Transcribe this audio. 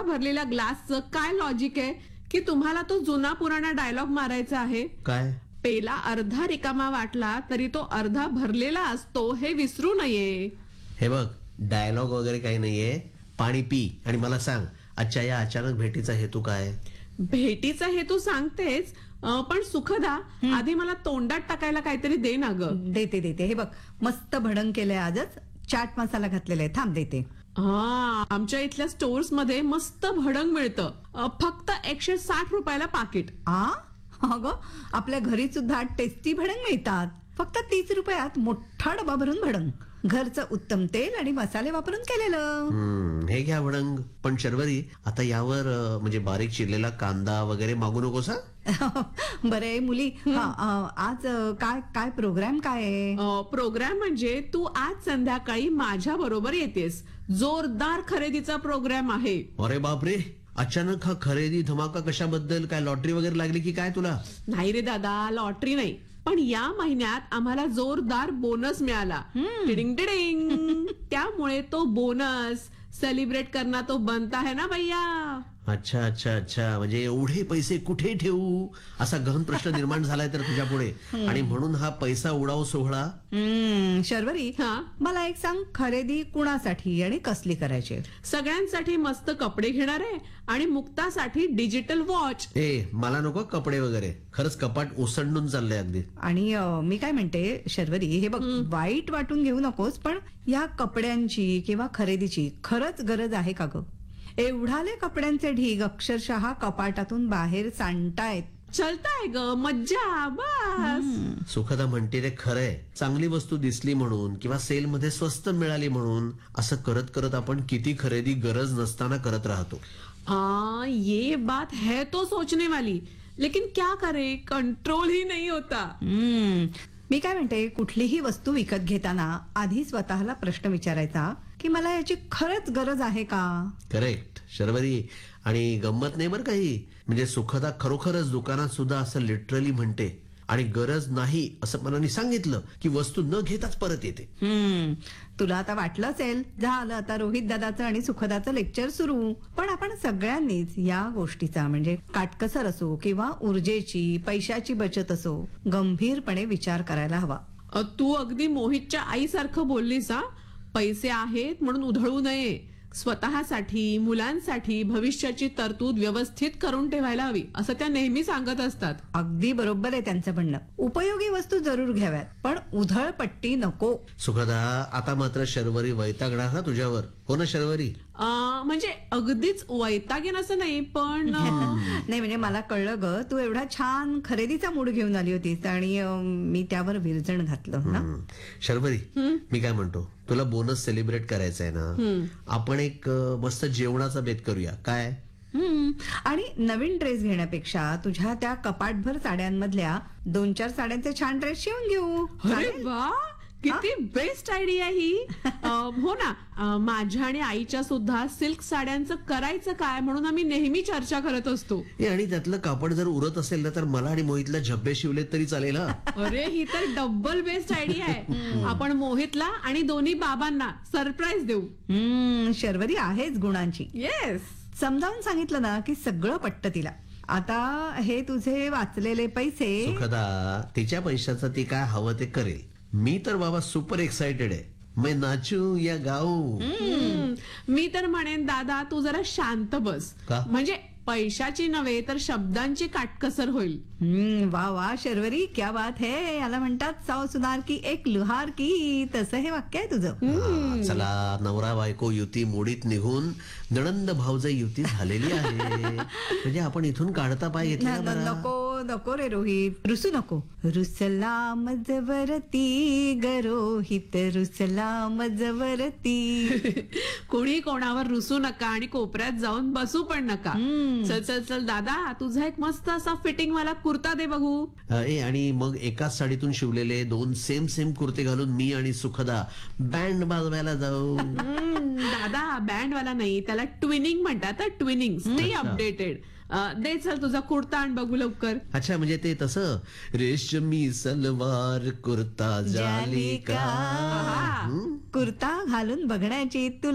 भरलेल्या ग्लासचं काय लॉजिक आहे की तुम्हाला तो जुना पुराणा डायलॉग मारायचा आहे? काय? पेला अर्धा रिकामा वाटला तरी तो अर्धा भरलेला असतो हे विसरू नये. हे बघ, डायलॉग वगैरे काही नाहीये. पाणी पी आणि मला सांग, आजच्या या अचानक भेटीचा हेतू काय? भेटीचा हेतू सांगतेच, पण सुखदा आधी मला तोंडात टाकायला काहीतरी दे ना ग. देते. हे बघ, मस्त भडंग केलंय आजच. चाट मसाला घातलेला आहे, थांब देते. हा, आमच्या इथल्या स्टोर्स मध्ये मस्त भडंग मिळतं. फक्त 160 रुपयाला पाकिट. अगं, आपल्या घरी सुद्धा टेस्टी भडंग मिळतात. फक्त 30 रुपयात मोठा डबा भरून भडंग. घरचं उत्तम तेल आणि मसाले वापरून केलेलं. हे घ्या भडंग. पण शर्वरी, आता यावर म्हणजे बारीक चिरलेला कांदा वगैरे मागू नकोस हा. बरे मुली, आज काय प्रोग्राम काय आहे? प्रोग्राम म्हणजे तू आज संध्याकाळी माझ्या बरोबर येतेस. जोरदार खरेदीचा प्रोग्राम आहे. अरे बापरे, अचानक हा खरेदी धमाका कशाबद्दल? काय लॉटरी वगैरे लागली की काय तुला? नाही रे दादा, लॉटरी नाही, पण या महिन्यात आम्हाला जोरदार बोनस मिळाला. Tiding tiding. त्यामुळे तो बोनस सेलिब्रेट करना तो बनता है ना भैया. अच्छा, म्हणजे एवढे पैसे कुठे ठेवू असा गहन प्रश्न निर्माण झालाय तर तुझ्या पुढे, आणि म्हणून हा पैसा उडाव सोहळा. शर्वरी, मला एक सांग, खरेदी कुणासाठी आणि कसली करायची? सगळ्यांसाठी मस्त कपडे घेणार आहे आणि मुक्तासाठी डिजिटल वॉच. मला नको कपडे वगैरे, खरंच कपाट ओसंडून चाललंय अगदी. आणि मी काय म्हणते शर्वरी, हे बघ, वाईट वाटून घेऊ नकोस, पण या कपड्यांची किंवा खरेदीची खरंच गरज आहे का ग? एवढाले कपड्यांचे ढीग अक्षरशः कपाटातून बाहेर सांडतायत. चलताय ग, मज्जा बस. सुखदा म्हणते ते खरंय. चांगली वस्तू दिसली म्हणून किंवा सेल मध्ये स्वस्त मिळाली म्हणून असं करत करत आपण किती खरेदी गरज नसताना करत राहतो. ये बात है तो सोचने वाली, लेकिन क्या करे, कंट्रोल ही नहीं होता. मी काय म्हणते, कुठलीही वस्तू विकत घेताना आधी स्वतःला प्रश्न विचारायचा की मला याची खरंच गरज आहे का? करेक्ट शर्वरी. आणि गंमत नाही बरं काही, म्हणजे सुखदा खरोखरच दुकानात सुद्धा असं लिटरली म्हणते, आणि गरज नाही असं मनाने सांगितलं की वस्तू न घेताच परत येते. तुला आता वाटलं असेल झालं आता रोहित दादाचं आणि सुखदाचं लेक्चर सुरू. पण आपण सगळ्यांनीच या गोष्टीचा, म्हणजे काटकसर असो किंवा ऊर्जेची पैशाची बचत असो, गंभीरपणे विचार करायला हवा. तू अगदी मोहितच्या आईसारखं बोललीस. पैसे आहेत म्हणून उधळू नये. स्वतःसाठी, मुलांसाठी भविष्याची तरतूद व्यवस्थित करून ठेवायला हवी असं त्या नेहमी सांगत असतात. अगदी बरोबर आहे त्यांचं म्हणणं. उपयोगी वस्तू जरूर घ्याव्यात, पण उधळपट्टी नको. सुखदा, आता मात्र शर्वरी वैतागणार ना तुझ्यावर, हो ना शर्वरी? म्हणजे अगदीच वैतागेन असं नाही, पण नाही, म्हणजे मला कळलं ग, तू एवढा छान खरेदीचा मूड घेऊन आली होतीस आणि मी त्यावर विरजण घातलं ना. शर्वरी, मी काय म्हणतो, तुला बोनस सेलिब्रेट करायचा आहे ना, आपण एक मस्त जेवणाचा बेत करूया काय? आणि नवीन ड्रेस घेण्यापेक्षा तुझ्या त्या कपाटभर साड्यांमधल्या 2-4 साड्यांचे छान ड्रेस शिवून घेऊ. अरे वा, किती बेस्ट आयडिया ही. हो ना, माझ्या आणि आईच्या सुद्धा सिल्क साड्यांचं करायचं काय म्हणून आम्ही नेहमी चर्चा करत असतो. आणि त्यातलं कापड जर उरत असेल ना, तर मला आणि मोहितला झब्बे शिवलेत तरी चालेल. अरे, ही तर डबल बेस्ट आयडिया आहे. आपण मोहितला आणि दोन्ही बाबांना सरप्राईज देऊ. शर्वरी आहेच गुणांची. येस, समजावून सांगितलं ना की सगळं पटतं तिला. आता हे तुझे वाचलेले पैसे. सुखदा, तिच्या पैशाचं ती काय हवं ते करेल. मी तर बाबा सुपर एक्साइटेड आहे. मैं नाचू या गाऊ. मी तर म्हणेन दादा, तू जरा शांत बस. म्हणजे पैशाची नव्हे तर शब्दांची काटकसर होईल. वा वा शर्वरी, क्या बात है. याला म्हणतात 100 सुनार की एक लुहार की. तसं हे वाक्य आहे तुझं. चला, नवरा बायको युती मोडीत निघून नणंद भावजई युती झालेली आहे. म्हणजे आपण इथून काढता पाय घेतला. नको नको रे रोहित, रुसू नको. रुसला मजवरती गरोहित, रुसला मजवरती. कोणी कोणावर रुसू नका आणि कोपऱ्यात जाऊन बसू पण नका. चल चल चल दादा, तुझा एक मस्त असा फिटिंग वाला कुर्ता दे बघू. आणि मग एकाच साडीतून शिवलेले 2 सेम कुर्ते घालून मी आणि सुखदा बँड वाजवायला जाऊ. दादा, बँड वाला नाही, त्याला ट्विनिंग म्हणतात. ट्विनिंग. Stay updated. दे चल तुझा कुर्ता आण बघू लवकर. अच्छा, म्हणजे ते तसं रेशमी सलवार कुर्ता जाली का. कुर्ता घालून बघण्याची